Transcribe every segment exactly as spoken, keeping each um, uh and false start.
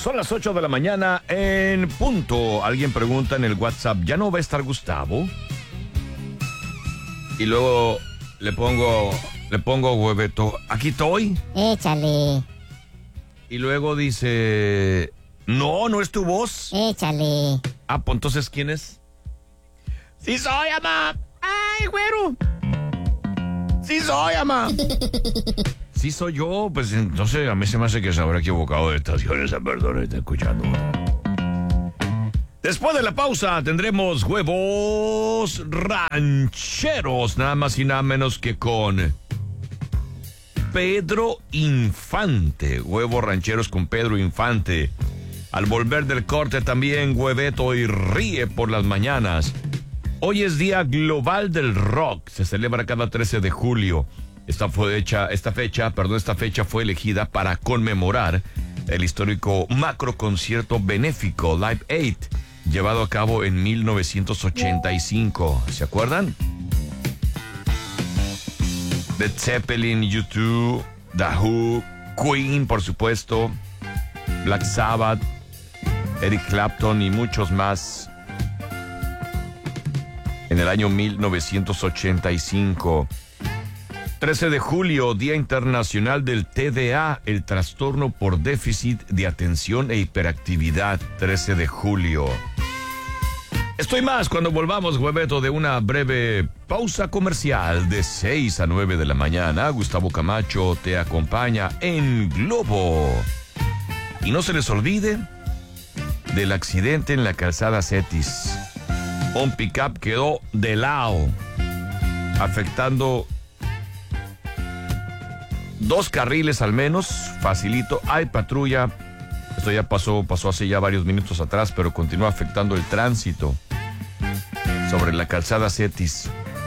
Son las ocho de la mañana en punto. Alguien pregunta en el WhatsApp, ¿ya no va a estar Gustavo? Y luego le pongo, le pongo hueveto, aquí estoy. Échale. Y luego dice, no, no es tu voz. Échale. Ah, pues entonces, ¿quién es? Sí soy, ama. Ay, güero. Sí soy, ama. Sí soy yo, pues entonces a mí se me hace que se habrá equivocado de estaciones, perdón, está escuchando. Después de la pausa tendremos huevos rancheros, nada más y nada menos que con Pedro Infante. Huevos rancheros con Pedro Infante. Al volver del corte también hueveto y ríe por las mañanas. Hoy es Día Global del Rock, se celebra cada trece de julio. Esta fue hecha, esta fecha, perdón, esta fecha fue elegida para conmemorar el histórico macro concierto benéfico Live Aid, llevado a cabo en mil novecientos ochenta y cinco. ¿Se acuerdan? Led Zeppelin, U dos, The Who, Queen, por supuesto, Black Sabbath, Eric Clapton y muchos más. En el año mil novecientos ochenta y cinco. trece de julio, Día Internacional del T D A, el trastorno por déficit de atención e hiperactividad, trece de julio. Estoy más cuando volvamos, hueveto, de una breve pausa comercial de seis a nueve de la mañana. Gustavo Camacho te acompaña en Globo. Y no se les olvide del accidente en la calzada Cetis. Un pick-up quedó de lado, afectando dos carriles al menos, facilito. Hay patrulla. Esto ya pasó, pasó hace ya varios minutos atrás, pero continúa afectando el tránsito sobre la calzada Cetis.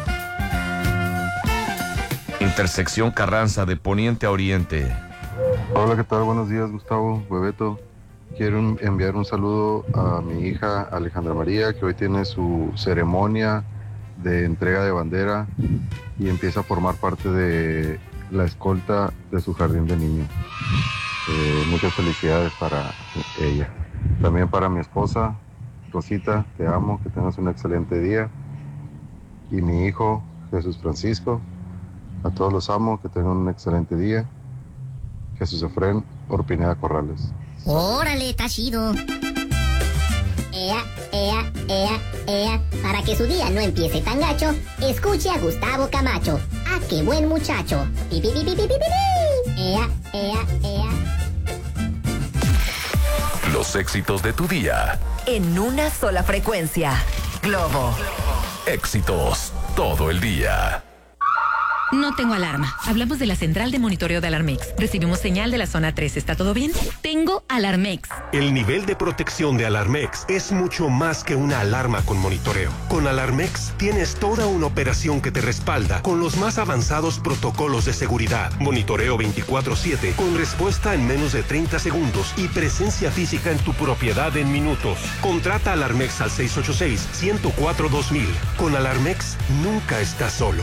Intersección Carranza, de poniente a oriente. Hola, ¿qué tal? Buenos días, Gustavo, Hueveto. Quiero enviar un saludo a mi hija Alejandra María, que hoy tiene su ceremonia de entrega de bandera y empieza a formar parte de la escolta de su jardín de niños. Eh, muchas felicidades para ella. También para mi esposa, Rosita, te amo, que tengas un excelente día. Y mi hijo, Jesús Francisco, a todos los amo, que tengan un excelente día. Jesús Efrén, Orpineda Corrales. Órale, está chido. Ea, ea, ea, ea. Para que su día no empiece tan gacho, escuche a Gustavo Camacho. ¡Ah, qué buen muchacho! ¡Pi, pi, pi, pi, pi, pi, pi! Ea, ea, ea. Los éxitos de tu día. En una sola frecuencia. Globo. Éxitos todo el día. No tengo alarma. Hablamos de la central de monitoreo de Alarmex. Recibimos señal de la zona tres. ¿Está todo bien? Tengo Alarmex. El nivel de protección de Alarmex es mucho más que una alarma con monitoreo. Con Alarmex tienes toda una operación que te respalda con los más avanzados protocolos de seguridad. Monitoreo veinticuatro siete con respuesta en menos de treinta segundos y presencia física en tu propiedad en minutos. Contrata Alarmex al seis ocho seis, uno cero cuatro, dos mil. Con Alarmex nunca estás solo.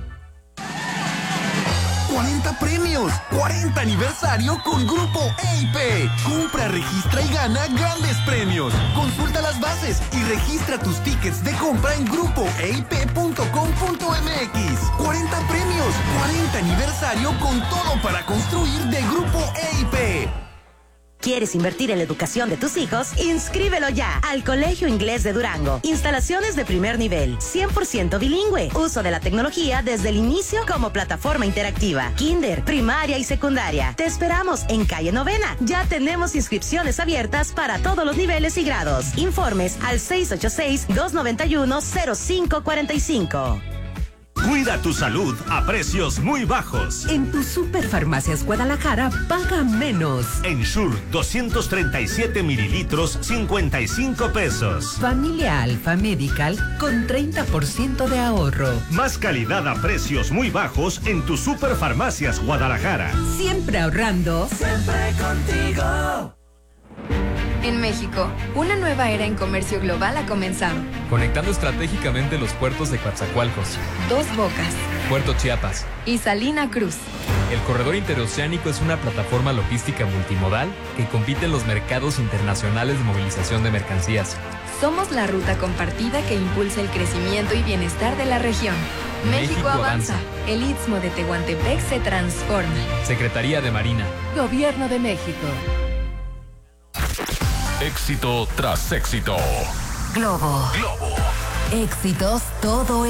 cuarenta premios, cuarenta aniversario con Grupo E I P. Compra, registra y gana grandes premios. Consulta las bases y registra tus tickets de compra en grupo e i p punto com punto m x. cuarenta premios, cuarenta aniversario con todo para construir de Grupo E I P. ¿Quieres invertir en la educación de tus hijos? Inscríbelo ya al Colegio Inglés de Durango. Instalaciones de primer nivel, cien por ciento bilingüe. Uso de la tecnología desde el inicio como plataforma interactiva. Kinder, primaria y secundaria. Te esperamos en calle Novena. Ya tenemos inscripciones abiertas para todos los niveles y grados. Informes al seis ocho seis, dos nueve uno, cero cinco cuatro cinco. Cuida tu salud a precios muy bajos. En tu Superfarmacias Guadalajara, paga menos. Ensure, doscientos treinta y siete mililitros, cincuenta y cinco pesos. Familia Alfa Medical, con treinta por ciento de ahorro. Más calidad a precios muy bajos en tu Superfarmacias Guadalajara. Siempre ahorrando. Siempre contigo. En México, una nueva era en comercio global ha comenzado. Conectando estratégicamente los puertos de Coatzacoalcos, Dos Bocas Puerto Chiapas y Salina Cruz. El corredor interoceánico es una plataforma logística multimodal que compite en los mercados internacionales de movilización de mercancías. Somos la ruta compartida que impulsa el crecimiento y bienestar de la región. México, México avanza. avanza. El Istmo de Tehuantepec se transforma. Secretaría de Marina. Gobierno de México. Éxito tras éxito. Globo. Globo. Éxitos todo el